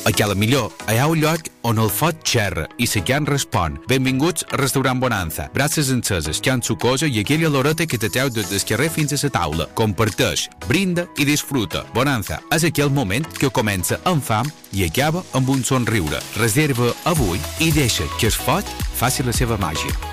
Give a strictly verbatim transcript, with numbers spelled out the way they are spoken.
Aquí a la millor, hi ha un lloc on el foc xerra i la carn respon. Benvinguts al restaurant Bonanza. Braces enceses, carn sucosa i aquella loreta que te treu des del carrer fins a la taula. Comparteix, brinda i disfruta. Bonanza és aquell moment que comença amb fam i acaba amb un somriure. Reserva avui i deixa que el foc faci la seva màgia.